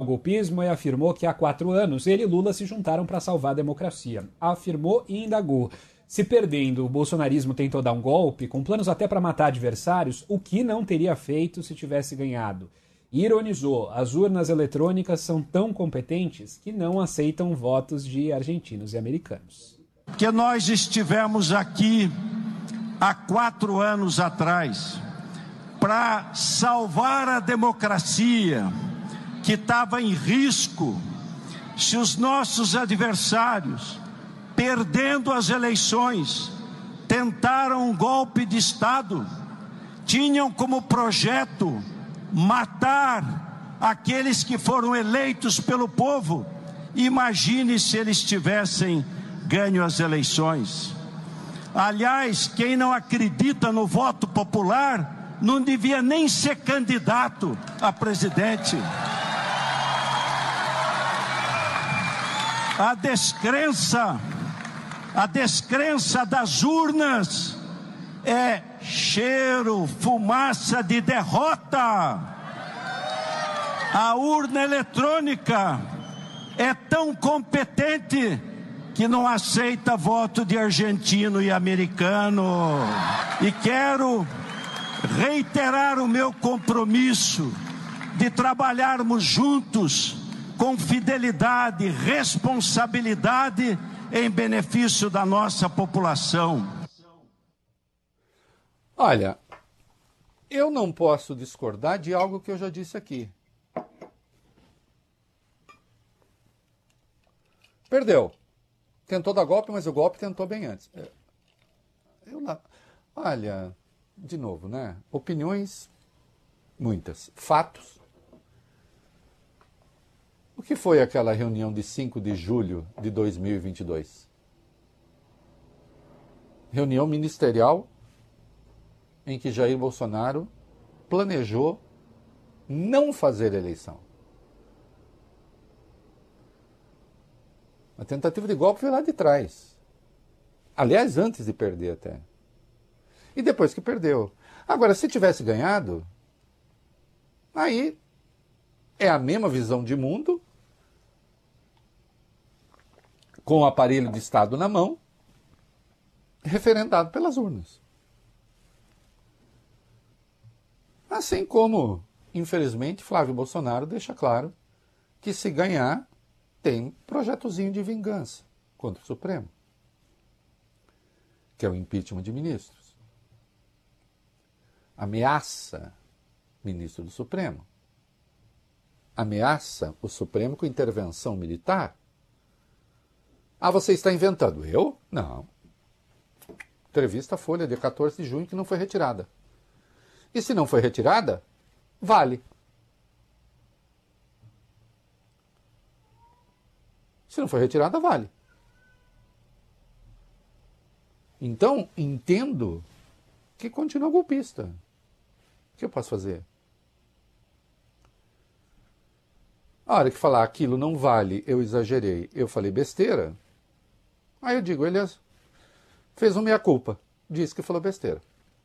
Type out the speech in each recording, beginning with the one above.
golpismo e afirmou que há 4 anos ele e Lula se juntaram para salvar a democracia. Afirmou e indagou. Se perdendo, o bolsonarismo tentou dar um golpe, com planos até para matar adversários, o que não teria feito se tivesse ganhado. Ironizou, as urnas eletrônicas são tão competentes que não aceitam votos de argentinos e americanos. Que nós estivemos aqui há 4 anos atrás para salvar a democracia que estava em risco se os nossos adversários, perdendo as eleições, tentaram um golpe de Estado, tinham como projeto matar aqueles que foram eleitos pelo povo. Imagine se eles tivessem ganho as eleições. Aliás, quem não acredita no voto popular não devia nem ser candidato a presidente. A descrença das urnas é cheiro, fumaça de derrota. A urna eletrônica é tão competente que não aceita voto de argentino e americano. E quero reiterar o meu compromisso de trabalharmos juntos com fidelidade e responsabilidade em benefício da nossa população. Olha, eu não posso discordar de algo que eu já disse aqui. Perdeu. Tentou dar golpe, mas o golpe tentou bem antes. Olha, de novo, né? Opiniões, muitas. Fatos. O que foi aquela reunião de 5 de julho de 2022? Reunião ministerial em que Jair Bolsonaro planejou não fazer eleição. A tentativa de golpe veio lá de trás. Aliás, antes de perder até. E depois que perdeu. Agora, se tivesse ganhado, aí é a mesma visão de mundo, com o aparelho de Estado na mão, referendado pelas urnas. Assim como, infelizmente, Flávio Bolsonaro deixa claro que se ganhar, tem projetozinho de vingança contra o Supremo, que é o impeachment de ministros. Ameaça ministro do Supremo. Ameaça o Supremo com intervenção militar. Ah, você está inventando. Eu? Não. Entrevista à Folha, dia 14 de junho, que não foi retirada. E se não foi retirada, vale. Se não foi retirada, vale. Então, entendo que continua golpista. O que eu posso fazer? A hora que falar aquilo não vale, eu exagerei, eu falei besteira, aí eu digo, ele fez uma meia-culpa, disse que falou besteira.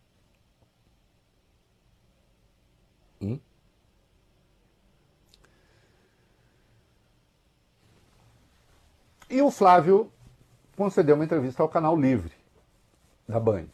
E o Flávio concedeu uma entrevista ao Canal Livre, da Band.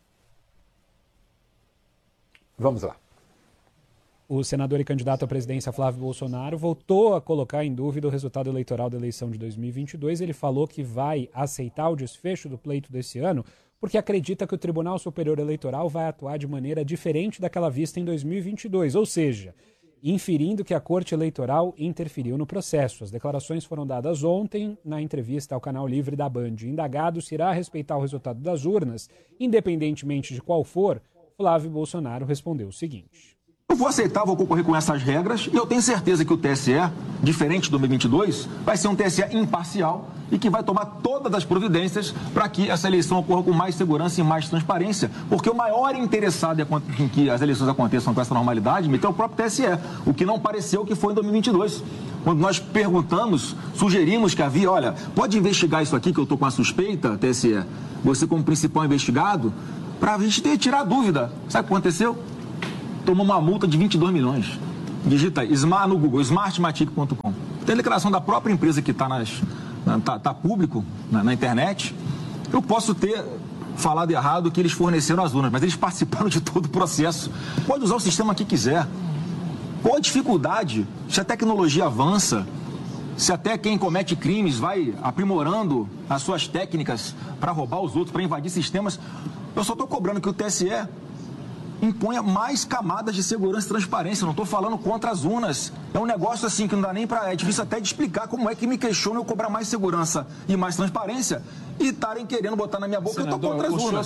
Vamos lá. O senador e candidato à presidência Flávio Bolsonaro voltou a colocar em dúvida o resultado eleitoral da eleição de 2022. Ele falou que vai aceitar o desfecho do pleito desse ano porque acredita que o Tribunal Superior Eleitoral vai atuar de maneira diferente daquela vista em 2022, ou seja, inferindo que a Corte Eleitoral interferiu no processo. As declarações foram dadas ontem na entrevista ao Canal Livre da Band. Indagado se irá respeitar o resultado das urnas, independentemente de qual for, Flávio Bolsonaro respondeu o seguinte. Eu vou aceitar, vou concorrer com essas regras e eu tenho certeza que o TSE, diferente do 2022, vai ser um TSE imparcial e que vai tomar todas as providências para que essa eleição ocorra com mais segurança e mais transparência, porque o maior interessado em que as eleições aconteçam com essa normalidade é o próprio TSE, o que não pareceu que foi em 2022. Quando nós perguntamos, sugerimos que havia, olha, pode investigar isso aqui que eu estou com a suspeita, TSE, você como principal investigado, para a gente tirar a dúvida. Sabe o que aconteceu? Tomou uma multa de 22 milhões. digita no Google, smartmatic.com. Tem a declaração da própria empresa que está público na internet. Eu posso ter falado errado que eles forneceram as urnas, mas eles participaram de todo o processo. Pode usar o sistema que quiser. Qual a dificuldade? Se a tecnologia avança, se até quem comete crimes vai aprimorando as suas técnicas para roubar os outros, para invadir sistemas, eu só estou cobrando que o TSE imponha mais camadas de segurança e transparência. Não estou falando contra as urnas. É um negócio assim que não dá nem para... É difícil até de explicar como é que me questiona eu cobrar mais segurança e mais transparência e estarem querendo botar na minha boca que eu estou contra as urnas.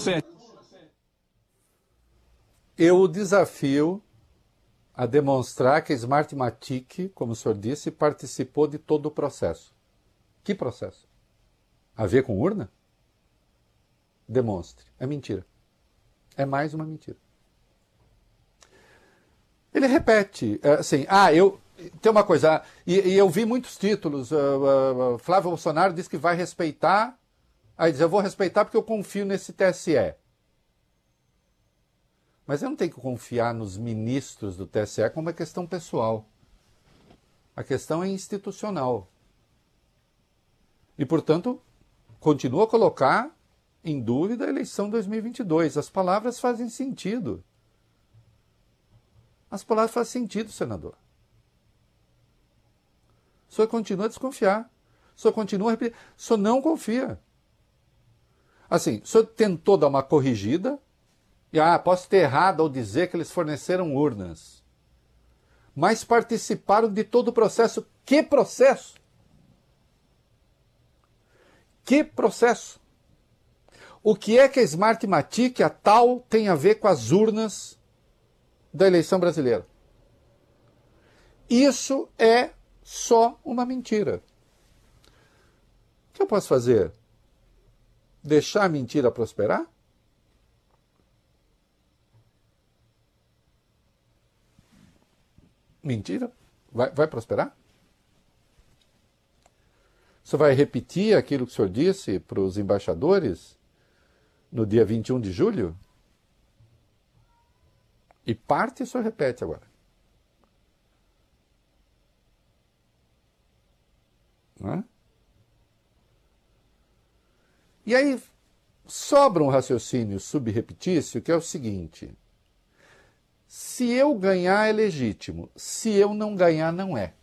Eu o desafio a demonstrar que a Smartmatic, como o senhor disse, participou de todo o processo. Que processo? A ver com urna? Demonstre. É mentira. É mais uma mentira. Ele repete, assim, tem uma coisa, e eu vi muitos títulos, Flávio Bolsonaro diz que vai respeitar, aí diz, eu vou respeitar porque eu confio nesse TSE. Mas eu não tenho que confiar nos ministros do TSE como uma questão pessoal. A questão é institucional. E, portanto, continuo a colocar em dúvida a eleição 2022. As palavras fazem sentido. As palavras fazem sentido, senador. O senhor continua a desconfiar. O senhor continua a repetir. O senhor não confia. Assim, o senhor tentou dar uma corrigida. E, posso ter errado ao dizer que eles forneceram urnas. Mas participaram de todo o processo. Que processo? Que processo? O que é que a Smartmatic, a tal, tem a ver com as urnas da eleição brasileira? Isso é só uma mentira. O que eu posso fazer? Deixar a mentira prosperar? Mentira? Vai prosperar? O senhor vai repetir aquilo que o senhor disse para os embaixadores no dia 21 de julho? E parte o senhor repete agora. Não é? E aí sobra um raciocínio subrepetício que é o seguinte: se eu ganhar é legítimo, se eu não ganhar não é.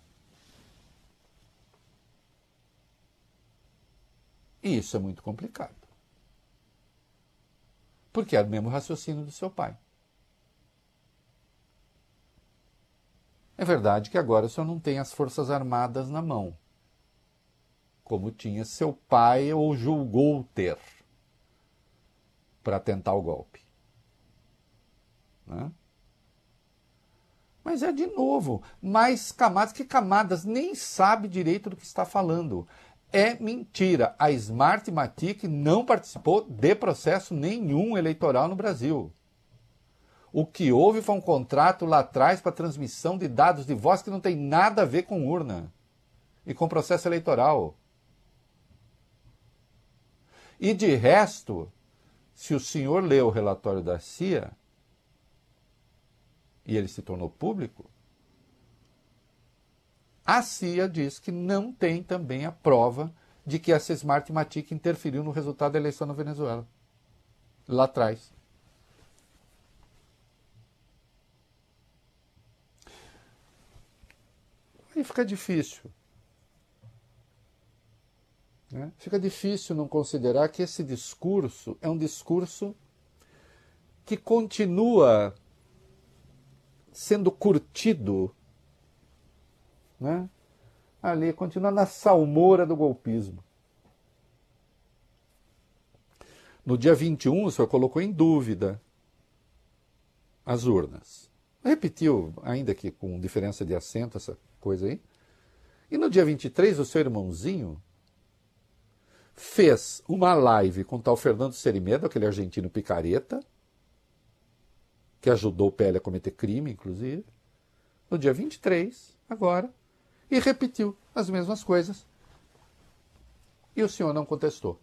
E isso é muito complicado. Porque é o mesmo raciocínio do seu pai. É verdade que agora o senhor não tem as Forças Armadas na mão, como tinha seu pai ou julgou ter, para tentar o golpe. Né? Mas é de novo, mais camadas, que camadas? Nem sabe direito do que está falando. É mentira. A Smartmatic não participou de processo nenhum eleitoral no Brasil. O que houve foi um contrato lá atrás para transmissão de dados de voz que não tem nada a ver com urna e com processo eleitoral. E de resto, se o senhor leu o relatório da CIA, e ele se tornou público, a CIA diz que não tem também a prova de que essa Smartmatic interferiu no resultado da eleição na Venezuela. Lá atrás. Aí fica difícil. Né? Fica difícil não considerar que esse discurso é um discurso que continua sendo curtido, né? Ali, continua na salmoura do golpismo. No dia 21, o senhor colocou em dúvida as urnas. Repetiu, ainda que com diferença de assento, essa coisa aí. E no dia 23, o seu irmãozinho fez uma live com o tal Fernando Serimedo, aquele argentino picareta, que ajudou o PL a cometer crime, inclusive, no dia 23, agora, e repetiu as mesmas coisas. E o senhor não contestou.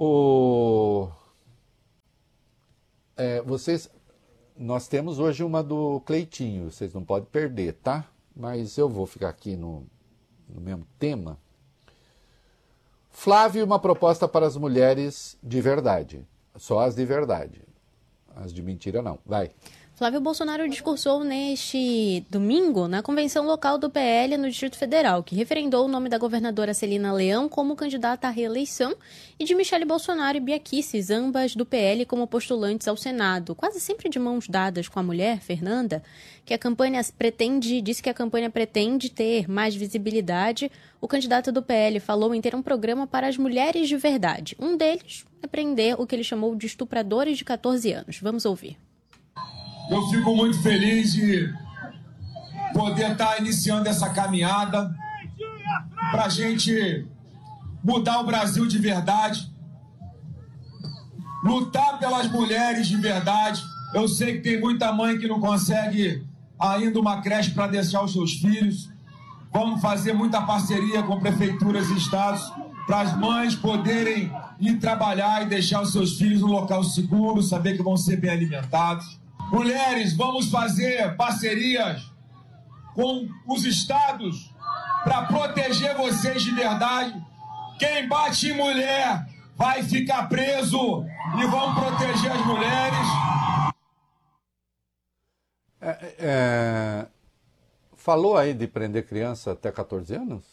Nós temos hoje uma do Cleitinho, vocês não podem perder, tá? Mas eu vou ficar aqui no mesmo tema. Flávio, uma proposta para as mulheres de verdade. Só as de verdade. As de mentira não. Vai. Flávio Bolsonaro discursou neste domingo na convenção local do PL no Distrito Federal, que referendou o nome da governadora Celina Leão como candidata à reeleição e de Michele Bolsonaro e Bia Kicis, ambas do PL, como postulantes ao Senado, quase sempre de mãos dadas com a mulher, Fernanda, que disse que a campanha pretende ter mais visibilidade. O candidato do PL falou em ter um programa para as mulheres de verdade. Um deles é prender o que ele chamou de estupradores de 14 anos. Vamos ouvir. Eu fico muito feliz de poder estar iniciando essa caminhada para a gente mudar o Brasil de verdade, lutar pelas mulheres de verdade. Eu sei que tem muita mãe que não consegue ainda uma creche para deixar os seus filhos. Vamos fazer muita parceria com prefeituras e estados para as mães poderem ir trabalhar e deixar os seus filhos no local seguro, saber que vão ser bem alimentados. Mulheres, vamos fazer parcerias com os estados para proteger vocês de verdade. Quem bate em mulher vai ficar preso e vamos proteger as mulheres. Falou aí de prender criança até 14 anos?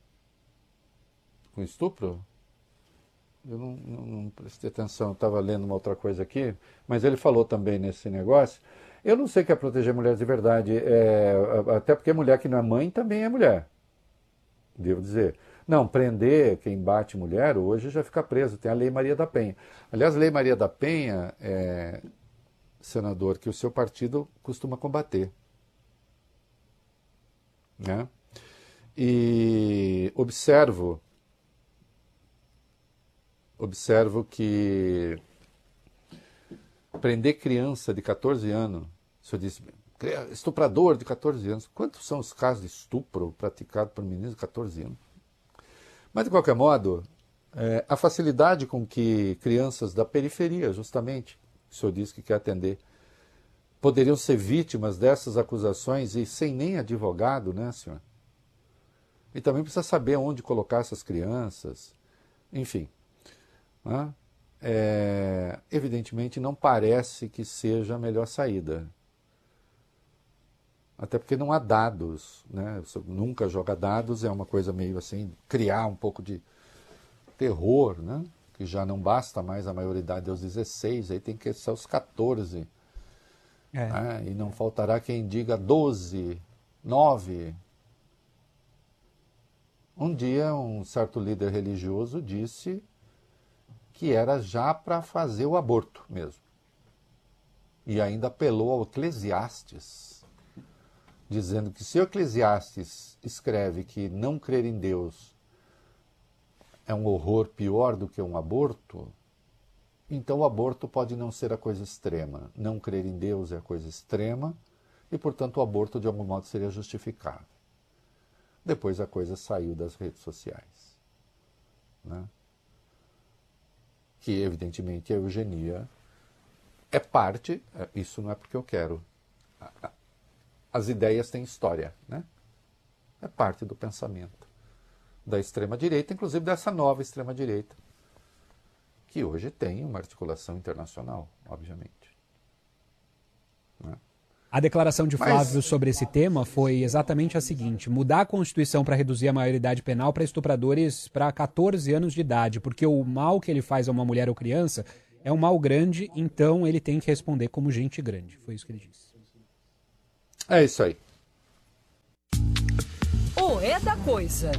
Com estupro? Eu não prestei atenção, estava lendo uma outra coisa aqui, mas ele falou também nesse negócio. Eu não sei o que é proteger mulheres de verdade, até porque mulher que não é mãe também é mulher, devo dizer. Não, prender quem bate mulher hoje já fica preso, tem a Lei Maria da Penha. Aliás, a Lei Maria da Penha é, senador, que o seu partido costuma combater. Né? E observo que prender criança de 14 anos, o senhor disse, estuprador de 14 anos, quantos são os casos de estupro praticados por meninos de 14 anos? Mas, de qualquer modo, a facilidade com que crianças da periferia, justamente, o senhor disse que quer atender, poderiam ser vítimas dessas acusações e sem nem advogado, né, senhor? E também precisa saber onde colocar essas crianças, enfim. Né? Evidentemente não parece que seja a melhor saída. Até porque não há dados, né? Nunca joga dados, é uma coisa meio assim, criar um pouco de terror, né? Que já não basta mais a maioridade aos 16, aí tem que ser aos 14. Né? E não faltará quem diga 12, 9. Um dia um certo líder religioso disse que era já para fazer o aborto mesmo. E ainda apelou ao Eclesiastes, dizendo que se o Eclesiastes escreve que não crer em Deus é um horror pior do que um aborto, então o aborto pode não ser a coisa extrema. Não crer em Deus é a coisa extrema e, portanto, o aborto de algum modo seria justificável. Depois a coisa saiu das redes sociais. Né? Que, evidentemente, a eugenia é parte, isso não é porque eu quero. As ideias têm história, né? É parte do pensamento da extrema-direita, inclusive dessa nova extrema-direita, que hoje tem uma articulação internacional, obviamente. Né? A declaração de Flávio sobre esse tema foi exatamente a seguinte: mudar a Constituição para reduzir a maioridade penal para estupradores para 14 anos de idade, porque o mal que ele faz a uma mulher ou criança é um mal grande, então ele tem que responder como gente grande. Foi isso que ele disse. É isso aí. É da coisa.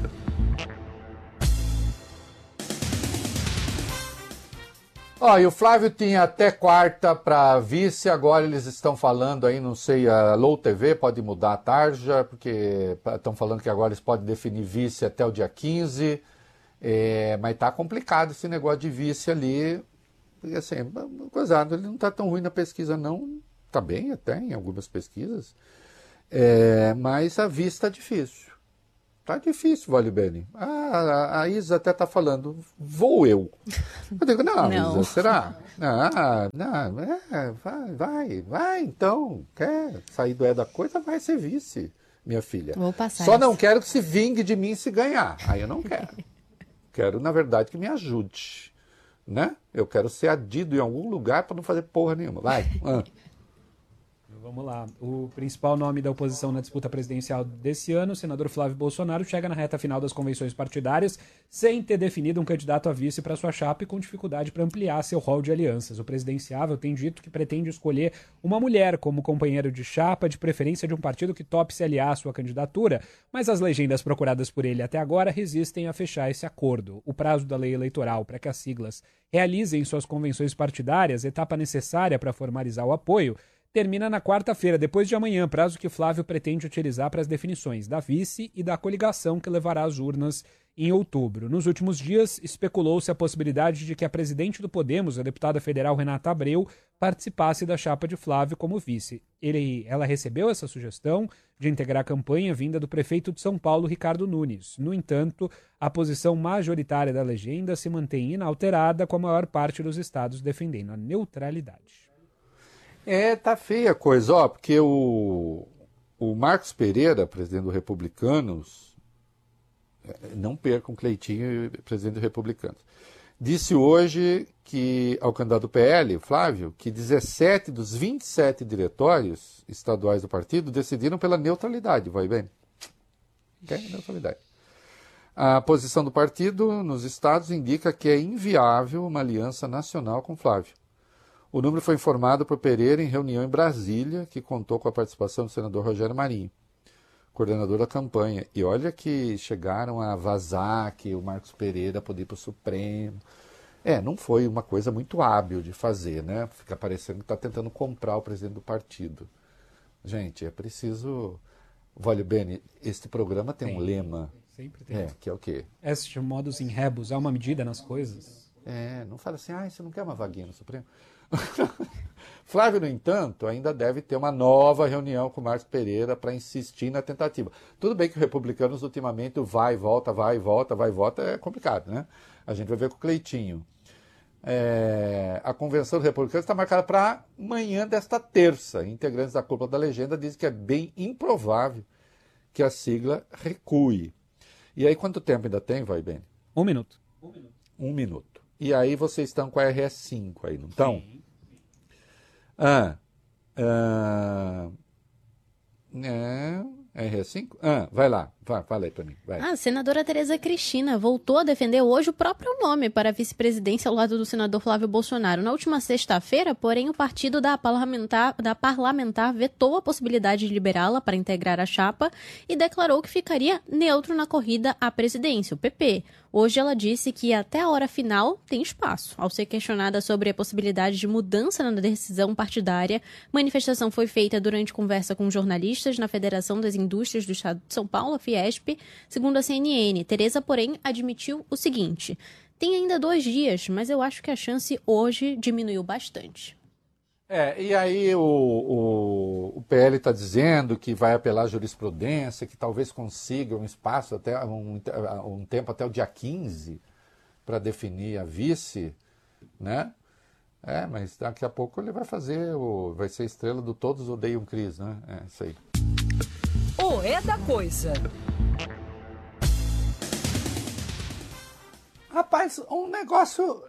E o Flávio tinha até quarta para vice, agora eles estão falando aí, não sei, a Low TV pode mudar a tarja, porque estão falando que agora eles podem definir vice até o dia 15, mas tá complicado esse negócio de vice ali, porque assim, coisado, ele não tá tão ruim na pesquisa não, tá bem até em algumas pesquisas, mas a vice tá difícil. Tá difícil, Vale Bene. A Isa até tá falando, vou eu. Eu digo, não. Isa, será? Vai, então. Quer sair do da coisa, vai ser vice, minha filha. Vou passar Só isso. não quero que se vingue de mim se ganhar. Aí eu não quero. Quero, na verdade, que me ajude. Né? Eu quero ser adido em algum lugar para não fazer porra nenhuma. Vai. Vamos lá. O principal nome da oposição na disputa presidencial desse ano, o senador Flávio Bolsonaro, chega na reta final das convenções partidárias sem ter definido um candidato a vice para sua chapa e com dificuldade para ampliar seu rol de alianças. O presidenciável tem dito que pretende escolher uma mulher como companheiro de chapa, de preferência de um partido que tope se aliar à sua candidatura, mas as legendas procuradas por ele até agora resistem a fechar esse acordo. O prazo da lei eleitoral para que as siglas realizem suas convenções partidárias, etapa necessária para formalizar o apoio, termina na quarta-feira, depois de amanhã, prazo que Flávio pretende utilizar para as definições da vice e da coligação que levará às urnas em outubro. Nos últimos dias, especulou-se a possibilidade de que a presidente do Podemos, a deputada federal Renata Abreu, participasse da chapa de Flávio como vice. Ela recebeu essa sugestão de integrar a campanha vinda do prefeito de São Paulo, Ricardo Nunes. No entanto, a posição majoritária da legenda se mantém inalterada, com a maior parte dos estados defendendo a neutralidade. Tá feia a coisa, porque o Marcos Pereira, presidente do Republicanos, não percam Cleitinho, presidente do Republicanos, disse hoje que, ao candidato do PL, Flávio, que 17 dos 27 diretórios estaduais do partido decidiram pela neutralidade, vai bem? Quer neutralidade. A posição do partido nos estados indica que é inviável uma aliança nacional com Flávio. O número foi informado por Pereira em reunião em Brasília, que contou com a participação do senador Rogério Marinho, coordenador da campanha. E olha que chegaram a vazar que o Marcos Pereira podia ir para o Supremo. Não foi uma coisa muito hábil de fazer, né? Fica parecendo que está tentando comprar o presidente do partido. Gente, é preciso... Vale Bene, este programa tem um lema. Sempre tem. Que é o quê? Est modus in rebus, há uma medida nas coisas. Não fala assim, você não quer uma vaguinha no Supremo? Flávio, no entanto, ainda deve ter uma nova reunião com o Marcos Pereira para insistir na tentativa. Tudo bem que os republicanos ultimamente vai e volta, é complicado, né? A gente vai ver com o Cleitinho. A convenção dos republicanos está marcada para amanhã desta terça. Integrantes da cúpula da legenda dizem que é bem improvável que a sigla recue. E aí quanto tempo ainda tem, vai bem? 1 minuto. 1 minuto. E aí vocês estão com a RS5 aí, não estão? Sim. RS5? Vai lá, fala aí para mim. Vai. A senadora Tereza Cristina voltou a defender hoje o próprio nome para a vice-presidência ao lado do senador Flávio Bolsonaro. Na última sexta-feira, porém, o partido da parlamentar vetou a possibilidade de liberá-la para integrar a chapa e declarou que ficaria neutro na corrida à presidência, o PP. Hoje ela disse que até a hora final tem espaço. Ao ser questionada sobre a possibilidade de mudança na decisão partidária, manifestação foi feita durante conversa com jornalistas na Federação das Indústrias do Estado de São Paulo, a Fiesp. Segundo a CNN, Tereza, porém, admitiu o seguinte: tem ainda 2 dias, mas eu acho que a chance hoje diminuiu bastante. E aí o PL está dizendo que vai apelar à jurisprudência, que talvez consiga um espaço até um tempo até o dia 15 para definir a vice, né? Mas daqui a pouco ele vai vai ser estrela do Todos Odeiam Cris, né? Isso aí. Da coisa. Rapaz, um negócio...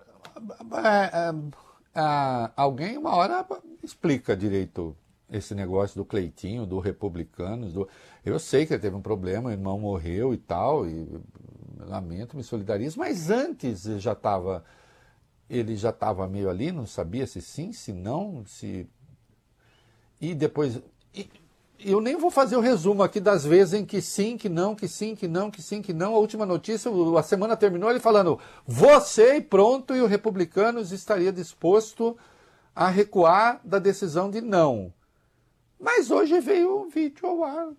alguém uma hora explica direito esse negócio do Cleitinho, do Republicanos. Eu sei que ele teve um problema, o irmão morreu e tal, e lamento, me solidarizo, mas antes ele já estava meio ali, não sabia se sim, se não, se... E depois... Eu nem vou fazer o resumo aqui das vezes em que sim, que não, que sim, que não, que sim, que não. A última notícia, a semana terminou ele falando, você e pronto, e o Republicanos estaria disposto a recuar da decisão de não. Mas hoje veio um vídeo ao ar.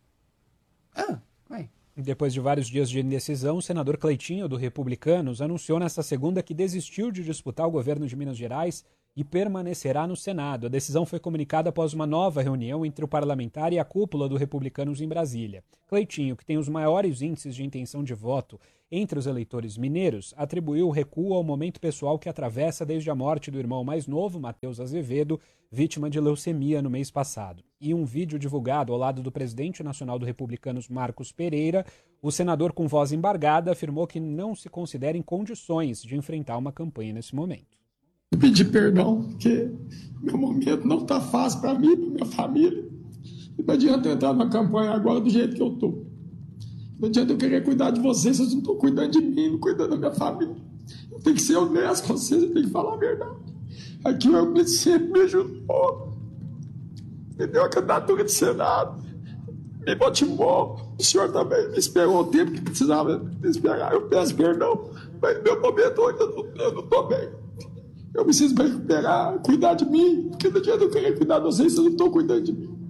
Depois de vários dias de indecisão, o senador Cleitinho, do Republicanos, anunciou nesta segunda que desistiu de disputar o governo de Minas Gerais e permanecerá no Senado. A decisão foi comunicada após uma nova reunião entre o parlamentar e a cúpula do Republicanos em Brasília. Cleitinho, que tem os maiores índices de intenção de voto entre os eleitores mineiros, atribuiu o recuo ao momento pessoal que atravessa desde a morte do irmão mais novo, Matheus Azevedo, vítima de leucemia no mês passado. Em um vídeo divulgado ao lado do presidente nacional do Republicanos, Marcos Pereira, o senador com voz embargada afirmou que não se considera em condições de enfrentar uma campanha nesse momento. Pedir perdão, porque meu momento não está fácil para mim, para minha família. Não adianta eu entrar na campanha agora do jeito que eu estou. Não adianta eu querer cuidar de vocês não estão cuidando de mim, não cuidando da minha família. Eu tenho que ser honesto com vocês, eu tenho que falar a verdade. Aqui o Euclides sempre me ajudou, me deu a candidatura de Senado, me motivou. O senhor também me esperou o tempo que precisava me esperar. Eu peço perdão, mas no meu momento hoje eu não estou bem. Eu preciso me recuperar, cuidar de mim, porque não adianta eu querer cuidar de vocês não estão cuidando de mim.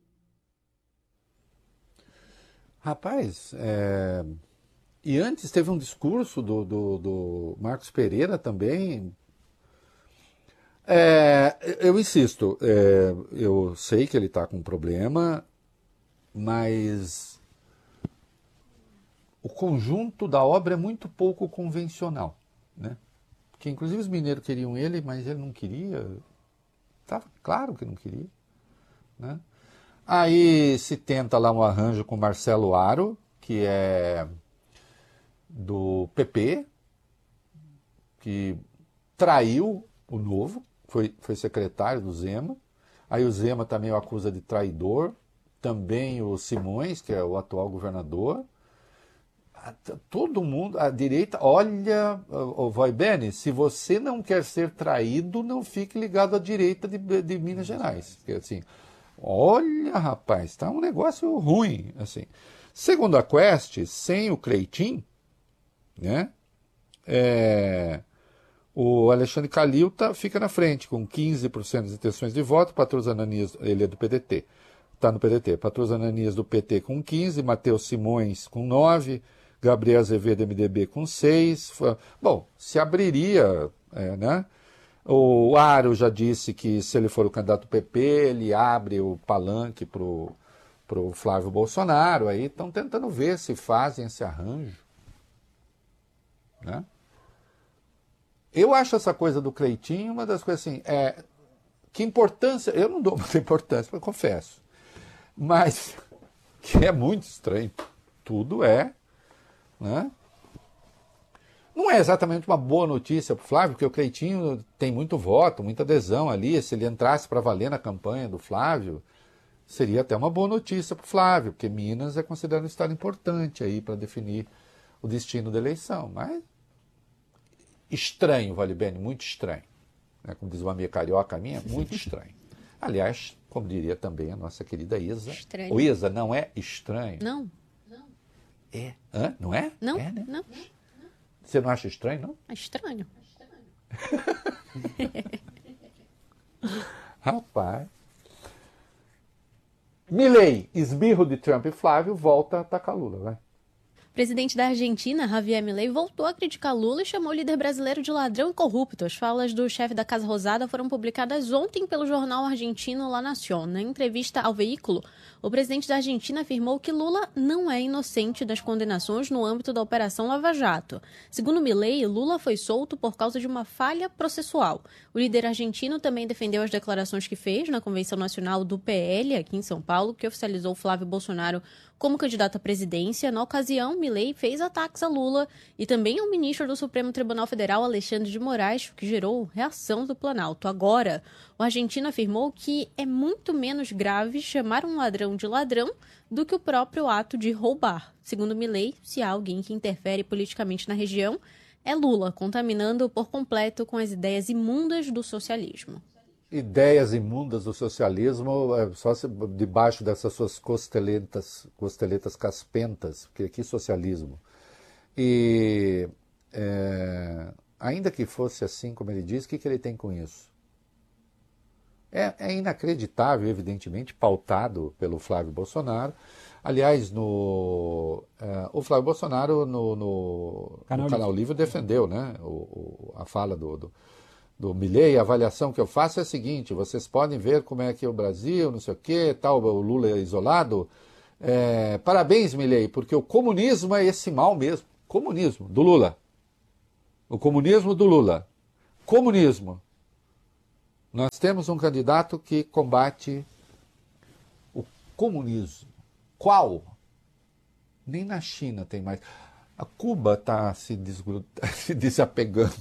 Rapaz, e antes teve um discurso do Marcos Pereira também. Eu insisto, eu sei que ele está com um problema, mas o conjunto da obra é muito pouco convencional, né? Que inclusive os mineiros queriam ele, mas ele não queria. Estava claro que não queria, né? Aí se tenta lá um arranjo com Marcelo Aro, que é do PP, que traiu o Novo, foi secretário do Zema. Aí o Zema também o acusa de traidor. Também o Simões, que é o atual governador. Todo mundo, a direita, olha, Vai Bene, se você não quer ser traído, não fique ligado à direita de Minas Gerais. Porque assim, olha, rapaz, tá um negócio ruim, assim. Segundo a Quest, sem o Cleitinho, né, o Alexandre Calil fica na frente, com 15% das intenções de voto. Patrus Ananias, ele é do PDT, está no PDT. Patrus Ananias do PT com 15%, Matheus Simões com 9%, Gabriel Azevedo, MDB, com 6%. Bom, se abriria, né? O Aro já disse que se ele for o candidato do PP, ele abre o palanque para o Flávio Bolsonaro. Aí estão tentando ver se fazem esse arranjo, né? Eu acho essa coisa do Cleitinho uma das coisas assim, que importância, eu não dou muita importância, eu confesso, mas que é muito estranho, tudo né? Não é exatamente uma boa notícia para o Flávio, porque o Cleitinho tem muito voto, muita adesão ali. Se ele entrasse para valer na campanha do Flávio, seria até uma boa notícia para o Flávio, porque Minas é considerado um estado importante aí para definir o destino da eleição. Mas estranho, Vale Bene, muito estranho. Né? Como diz uma amiga carioca minha, muito estranho. Aliás, como diria também a nossa querida Isa. Estranho. O Isa, não é estranho? Não. É. Hã? Não é? Não, né? não. Você não acha estranho, não? É estranho. Rapaz. Milei, esbirro de Trump e Flávio, volta a atacar Lula, vai. O presidente da Argentina, Javier Milei, voltou a criticar Lula e chamou o líder brasileiro de ladrão e corrupto. As falas do chefe da Casa Rosada foram publicadas ontem pelo jornal argentino La Nación. Na entrevista ao veículo, o presidente da Argentina afirmou que Lula não é inocente das condenações no âmbito da Operação Lava Jato. Segundo Milei, Lula foi solto por causa de uma falha processual. O líder argentino também defendeu as declarações que fez na Convenção Nacional do PL, aqui em São Paulo, que oficializou Flávio Bolsonaro como candidato à presidência. Na ocasião, Milei fez ataques a Lula e também ao ministro do Supremo Tribunal Federal, Alexandre de Moraes, o que gerou reação do Planalto. Agora, o argentino afirmou que é muito menos grave chamar um ladrão de ladrão do que o próprio ato de roubar. Segundo Milei, se há alguém que interfere politicamente na região, é Lula, contaminando por completo com as ideias imundas do socialismo. Ideias imundas do socialismo, só debaixo dessas suas costeletas caspentas, porque aqui socialismo. E ainda que fosse assim, como ele diz, o que ele tem com isso? É inacreditável, evidentemente, pautado pelo Flávio Bolsonaro. Aliás, o Flávio Bolsonaro no Canal Livre defendeu, né, a fala do do Milei, a avaliação que eu faço é a seguinte: vocês podem ver como é que o Brasil, não sei o que, tal, o Lula é isolado. Parabéns, Milei, porque o comunismo é esse mal mesmo. Comunismo, do Lula. O comunismo do Lula. Comunismo. Nós temos um candidato que combate o comunismo. Qual? Nem na China tem mais. A Cuba está se desapegando.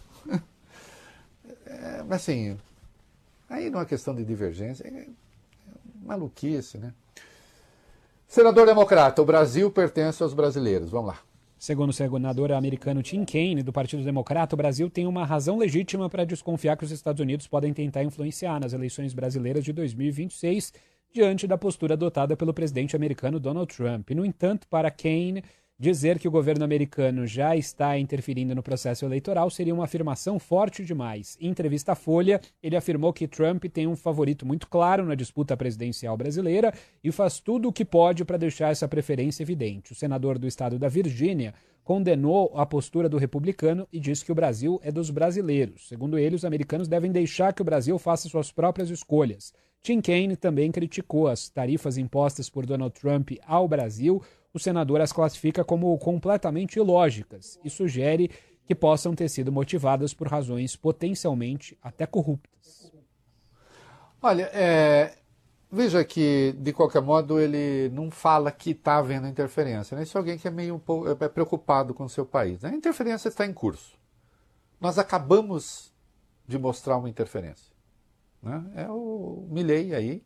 Mas assim, aí não é questão de divergência, é maluquice, né? Senador democrata, o Brasil pertence aos brasileiros. Vamos lá. Segundo o senador americano Tim Kaine, do Partido Democrata, o Brasil tem uma razão legítima para desconfiar que os Estados Unidos podem tentar influenciar nas eleições brasileiras de 2026, diante da postura adotada pelo presidente americano Donald Trump. No entanto, para Kaine, dizer que o governo americano já está interferindo no processo eleitoral seria uma afirmação forte demais. Em entrevista à Folha, ele afirmou que Trump tem um favorito muito claro na disputa presidencial brasileira e faz tudo o que pode para deixar essa preferência evidente. O senador do estado da Virgínia condenou a postura do republicano e disse que o Brasil é dos brasileiros. Segundo ele, os americanos devem deixar que o Brasil faça suas próprias escolhas. Tim Kaine também criticou as tarifas impostas por Donald Trump ao Brasil. O senador as classifica como completamente ilógicas e sugere que possam ter sido motivadas por razões potencialmente até corruptas. Olha, veja que, de qualquer modo, ele não fala que está havendo interferência, né? Isso é alguém que é meio preocupado com o seu país, né? A interferência está em curso. Nós acabamos de mostrar uma interferência, né? É o Milei aí.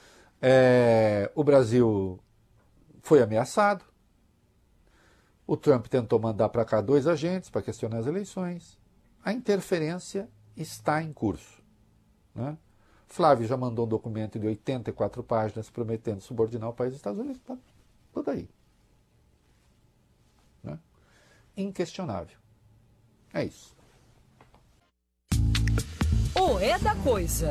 O Brasil foi ameaçado. O Trump tentou mandar para cá 2 agentes para questionar as eleições. A interferência está em curso, né? Flávio já mandou um documento de 84 páginas prometendo subordinar o país dos Estados Unidos. Tá tudo aí, né? Inquestionável. É isso. O É da Coisa.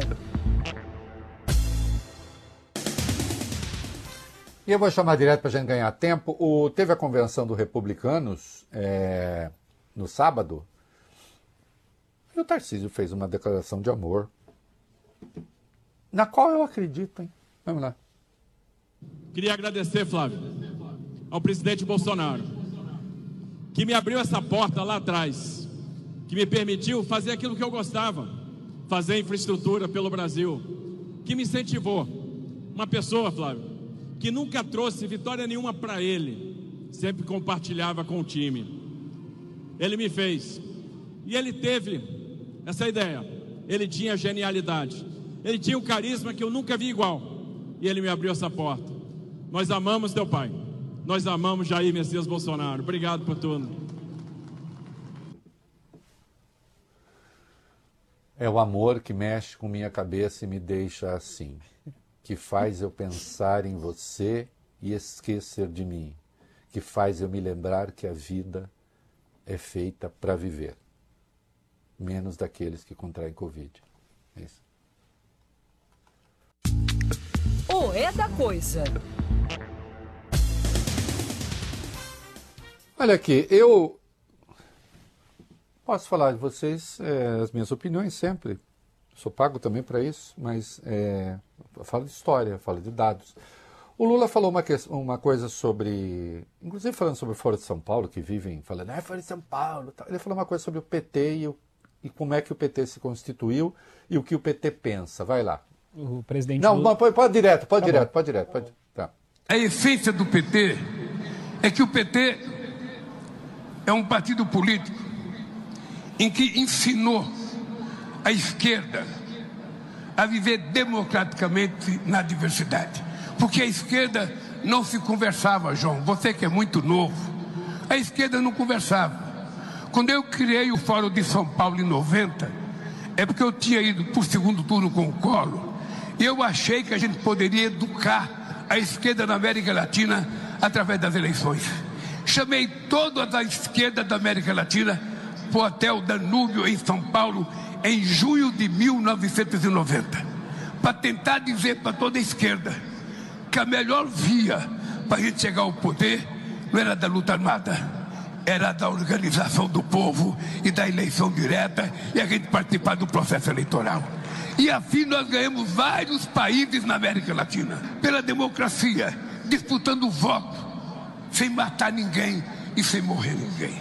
E eu vou chamar direto para a gente ganhar tempo. Teve a convenção dos republicanos no sábado. E o Tarcísio fez uma declaração de amor, na qual eu acredito, hein? Vamos lá. Queria agradecer, Flávio, ao presidente Bolsonaro, que me abriu essa porta lá atrás, que me permitiu fazer aquilo que eu gostava, fazer infraestrutura pelo Brasil, que me incentivou. Uma pessoa, Flávio, que nunca trouxe vitória nenhuma para ele, sempre compartilhava com o time. Ele me fez. E ele teve essa ideia. Ele tinha genialidade. Ele tinha um carisma que eu nunca vi igual. E ele me abriu essa porta. Nós amamos teu pai. Nós amamos Jair Messias Bolsonaro. Obrigado por tudo. É o amor que mexe com minha cabeça e me deixa assim, que faz eu pensar em você e esquecer de mim, que faz eu me lembrar que a vida é feita para viver, menos daqueles que contraem Covid. É isso. O É da Coisa. Olha aqui, eu posso falar de vocês as minhas opiniões sempre. Sou pago também para isso, mas eu falo de história, falo de dados. O Lula falou uma coisa sobre, inclusive falando sobre o Foro de São Paulo, que vivem falando, Foro de São Paulo. Tal. Ele falou uma coisa sobre o PT e como é que o PT se constituiu e o que o PT pensa. Vai lá. O presidente Não, Lula... pode direto. Tá. A essência do PT é que o PT é um partido político em que ensinou a esquerda a viver democraticamente na diversidade. Porque a esquerda não se conversava, João. Você que é muito novo. A esquerda não conversava. Quando eu criei o Fórum de São Paulo em 90, é porque eu tinha ido para o segundo turno com o Collor. E eu achei que a gente poderia educar a esquerda na América Latina através das eleições. Chamei toda a esquerda da América Latina para o Hotel Danúbio, em São Paulo, em junho de 1990, para tentar dizer para toda a esquerda que a melhor via para a gente chegar ao poder não era da luta armada, era da organização do povo e da eleição direta e a gente participar do processo eleitoral. E assim nós ganhamos vários países na América Latina, pela democracia, disputando o voto, sem matar ninguém e sem morrer ninguém.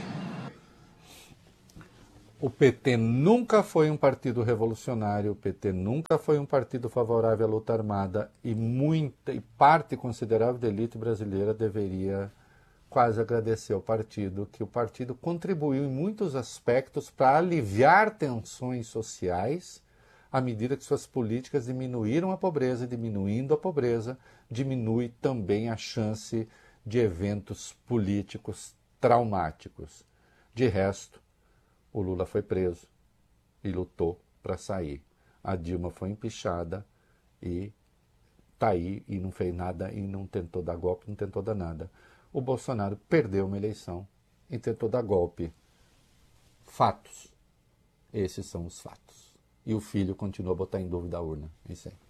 O PT nunca foi um partido revolucionário, o PT nunca foi um partido favorável à luta armada e parte considerável da elite brasileira deveria quase agradecer ao partido, que o partido contribuiu em muitos aspectos para aliviar tensões sociais à medida que suas políticas diminuíram a pobreza, e diminuindo a pobreza, diminui também a chance de eventos políticos traumáticos. De resto, o Lula foi preso e lutou para sair. A Dilma foi empichada e está aí e não fez nada e não tentou dar golpe, não tentou dar nada. O Bolsonaro perdeu uma eleição e tentou dar golpe. Fatos. Esses são os fatos. E o filho continua a botar em dúvida a urna. É isso aí.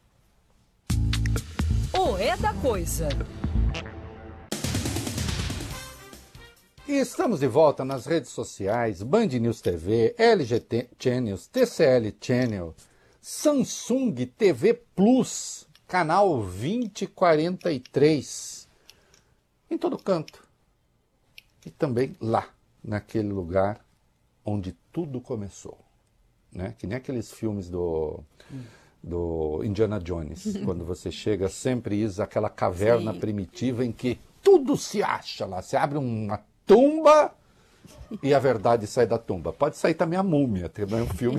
O É da Coisa. E estamos de volta nas redes sociais, Band News TV, LG Channels, TCL Channel, Samsung TV Plus, canal 2043, em todo canto. E também lá, naquele lugar onde tudo começou. Né? Que nem aqueles filmes do Indiana Jones, quando você chega sempre aquela caverna primitiva em que tudo se acha lá, você abre uma tumba e a verdade sai da tumba. Pode sair também a múmia, tem um filme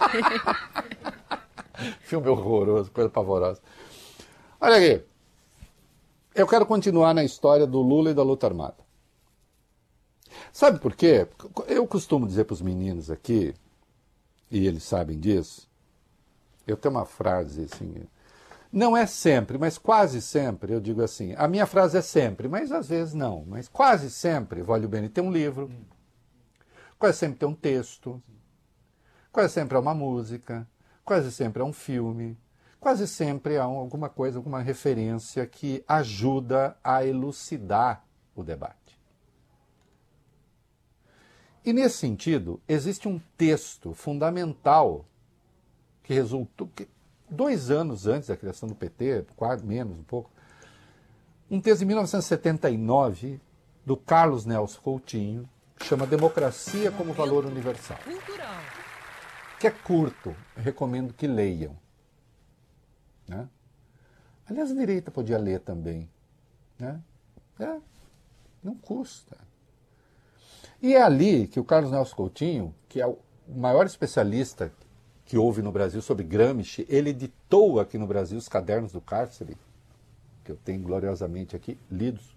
filme horroroso, coisa pavorosa. Olha aqui, eu quero continuar na história do Lula e da luta armada. Sabe por quê? Eu costumo dizer para os meninos aqui, e eles sabem disso, eu tenho uma frase assim, não é sempre, mas quase sempre, eu digo assim, a minha frase é sempre, mas às vezes não, mas quase sempre, vale o bem, tem um livro, quase sempre tem um texto, quase sempre é uma música, quase sempre é um filme, quase sempre há alguma coisa, alguma referência que ajuda a elucidar o debate. E nesse sentido, existe um texto fundamental que resultou... 2 anos antes da criação do PT, quase menos um pouco, um texto de 1979 do Carlos Nelson Coutinho, que chama Democracia como Valor Universal. Que é curto, eu recomendo que leiam. Né? Aliás, a direita podia ler também. Né? Não custa. E é ali que o Carlos Nelson Coutinho, que é o maior especialista que houve no Brasil sobre Gramsci, ele editou aqui no Brasil os Cadernos do Cárcere, que eu tenho gloriosamente aqui, lidos.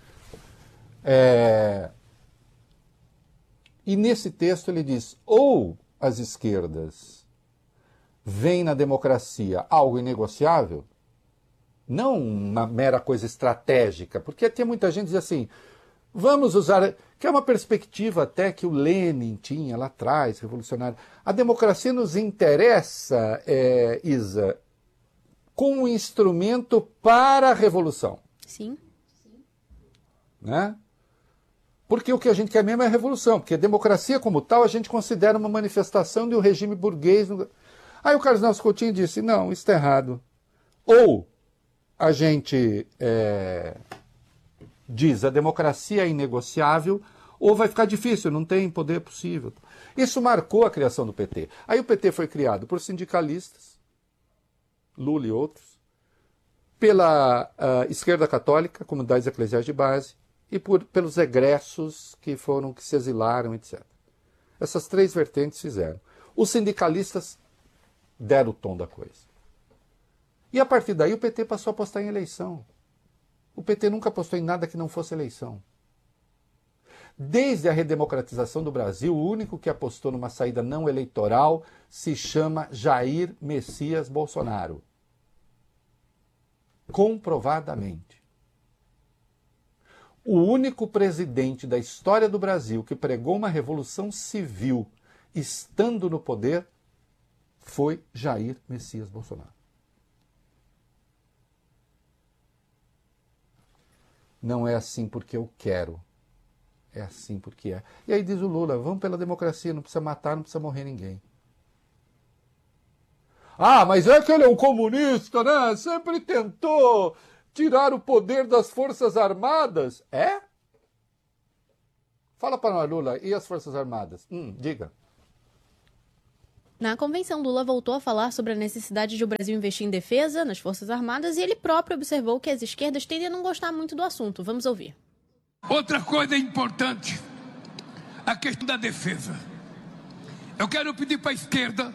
E nesse texto ele diz, ou as esquerdas veem na democracia algo inegociável, não uma mera coisa estratégica, porque tem muita gente que diz assim, vamos usar, que é uma perspectiva até que o Lenin tinha lá atrás, revolucionário. A democracia nos interessa, Isa, como um instrumento para a revolução. Sim. Né? Porque o que a gente quer mesmo é a revolução, porque a democracia como tal a gente considera uma manifestação de um regime burguês. Aí o Carlos Nelson Coutinho disse, não, isso está errado. Ou a gente... diz a democracia é inegociável, ou vai ficar difícil, não tem poder possível. Isso marcou a criação do PT. Aí o PT foi criado por sindicalistas, Lula e outros, pela esquerda católica, comunidades eclesiais de base, e pelos egressos que se exilaram, etc. Essas 3 vertentes fizeram. Os sindicalistas deram o tom da coisa. E a partir daí o PT passou a apostar em eleição. O PT nunca apostou em nada que não fosse eleição. Desde a redemocratização do Brasil, o único que apostou numa saída não eleitoral se chama Jair Messias Bolsonaro. Comprovadamente. O único presidente da história do Brasil que pregou uma revolução civil estando no poder foi Jair Messias Bolsonaro. Não é assim porque eu quero. É assim porque é. E aí diz o Lula, vamos pela democracia, não precisa matar, não precisa morrer ninguém. Ah, mas é que ele é um comunista, né? Sempre tentou tirar o poder das Forças Armadas. É? Fala para nós, Lula, e as Forças Armadas? Diga. Na convenção, Lula voltou a falar sobre a necessidade de o Brasil investir em defesa, nas Forças Armadas, e ele próprio observou que as esquerdas tendem a não gostar muito do assunto. Vamos ouvir. Outra coisa importante, a questão da defesa. Eu quero pedir para a esquerda,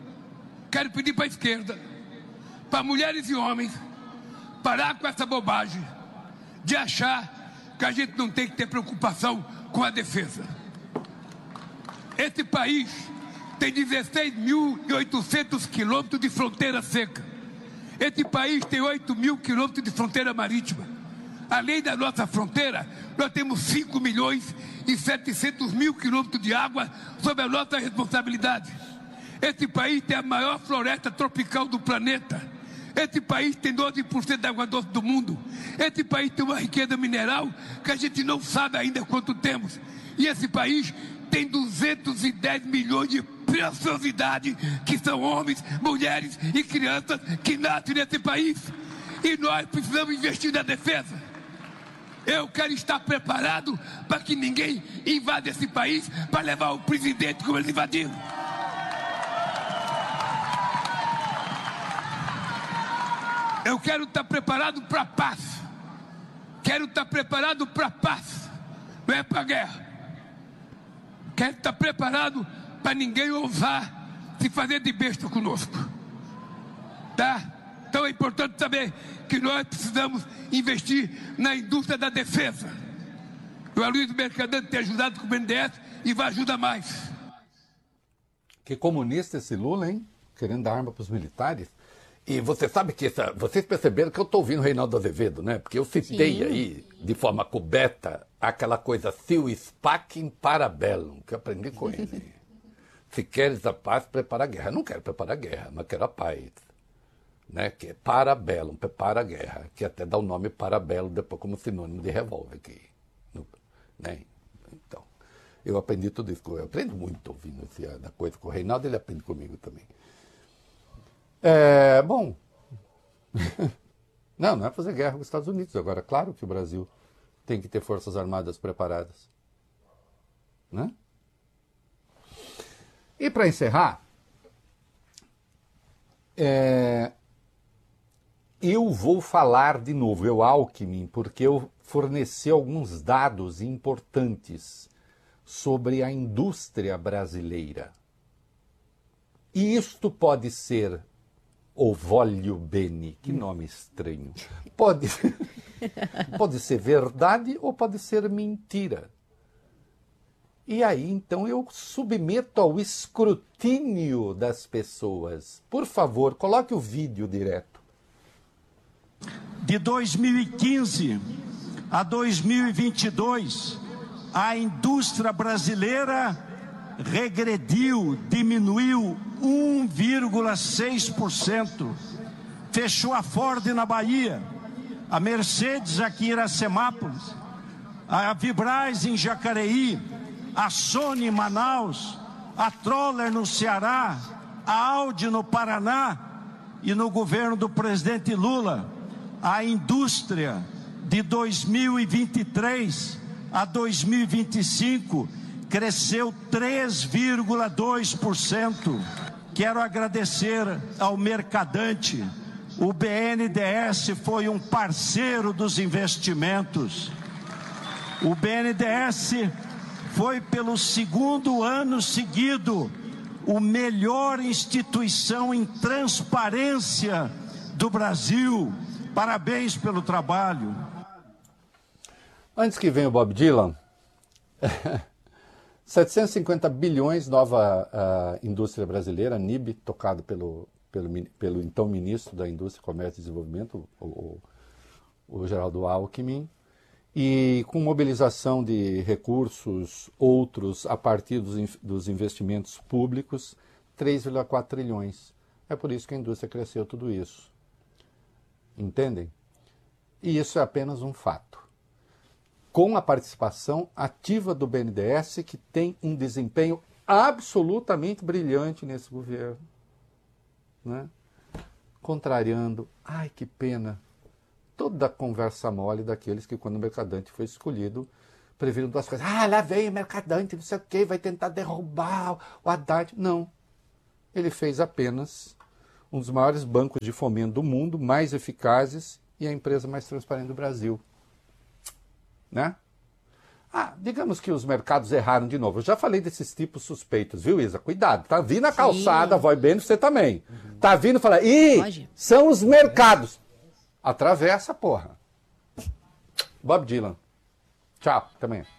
para mulheres e homens, parar com essa bobagem de achar que a gente não tem que ter preocupação com a defesa. Esse país tem 16.800 quilômetros de fronteira seca. Esse país tem 8.000 quilômetros de fronteira marítima. Além da nossa fronteira, nós temos 5.700.000 quilômetros de água sob a nossa responsabilidade. Esse país tem a maior floresta tropical do planeta. Esse país tem 12% da água doce do mundo. Esse país tem uma riqueza mineral que a gente não sabe ainda quanto temos. E esse país tem 210 milhões de preciosidade, que são homens, mulheres e crianças que nascem nesse país. E nós precisamos investir na defesa. Eu quero estar preparado para que ninguém invada esse país para levar o presidente como eles invadiram. Eu quero estar preparado para a paz. Quero estar preparado para a paz, não é para a guerra. Quero estar preparado para ninguém ousar se fazer de besta conosco. Tá? Então é importante saber que nós precisamos investir na indústria da defesa. O Aloysio Mercadante tem ajudado com o BNDES e vai ajudar mais. Que comunista esse Lula, hein? Querendo dar arma para os militares. E você sabe que vocês perceberam que eu estou ouvindo o Reinaldo Azevedo, né? Porque eu citei aí, de forma coberta, aquela coisa, Sil Spacem Parabellum, que eu aprendi com ele. Se queres a paz, prepara a guerra. Eu não quero preparar a guerra, mas quero a paz. Né? Que é Parabellum, prepara a guerra, que até dá o nome Parabellum depois como sinônimo de revólver aqui. Né? Então, eu aprendi tudo isso. Eu aprendo muito ouvindo da coisa com o Reinaldo, ele aprende comigo também. Bom, não é fazer guerra com os Estados Unidos. Agora, claro que o Brasil tem que ter forças armadas preparadas. Né? E para encerrar, eu vou falar de novo, Alckmin, porque eu forneci alguns dados importantes sobre a indústria brasileira. E isto pode ser o voglio bene, que nome estranho. Pode ser verdade ou pode ser mentira. E aí, então, eu submeto ao escrutínio das pessoas. Por favor, coloque o vídeo direto. De 2015 a 2022, a indústria brasileira regrediu, diminuiu 1,6%. Fechou a Ford na Bahia, a Mercedes aqui em Iracemápolis, a Vibraz em Jacareí, a Sony em Manaus, a Troller no Ceará, a Audi no Paraná e no governo do presidente Lula, a indústria de 2023 a 2025 cresceu 3,2%. Quero agradecer ao Mercadante. O BNDES foi um parceiro dos investimentos. O BNDES foi pelo segundo ano seguido o melhor instituição em transparência do Brasil. Parabéns pelo trabalho. Antes que venha o Bob Dylan, 750 bilhões, nova indústria brasileira, NIB, tocado pelo então ministro da Indústria, Comércio e Desenvolvimento, o Geraldo Alckmin, e com mobilização de recursos outros a partir dos investimentos públicos, 3,4 trilhões. É por isso que a indústria cresceu tudo isso. Entendem? E isso é apenas um fato. com a participação ativa do BNDES, que tem um desempenho absolutamente brilhante nesse governo, né? Contrariando, ai que pena, toda a conversa mole daqueles que, quando o Mercadante foi escolhido, previram duas coisas. Ah, lá vem o Mercadante, não sei o quê, vai tentar derrubar o Haddad. Não. Ele fez apenas um dos maiores bancos de fomento do mundo, mais eficazes, e a empresa mais transparente do Brasil. Né? Ah, digamos que os mercados erraram de novo. Eu já falei desses tipos suspeitos, viu, Isa? Cuidado, tá vindo a calçada, vai bem, você também. Tá vindo e fala, são os mercados. Atravessa, porra. Bob Dylan. Tchau, até amanhã.